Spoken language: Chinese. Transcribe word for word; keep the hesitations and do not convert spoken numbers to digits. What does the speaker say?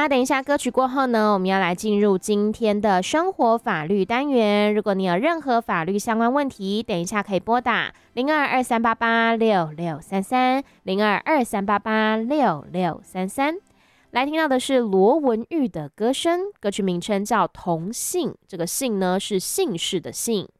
那等一下歌曲过后呢，我们要来进入今天的生活法律单元。如果你有任何法律相关问题，等一下可以拨打零二二三八八六六三三零二二三八八六六三三。来听到的是罗文玉的歌声，歌曲名称叫《同姓》，这个姓呢是姓氏的姓。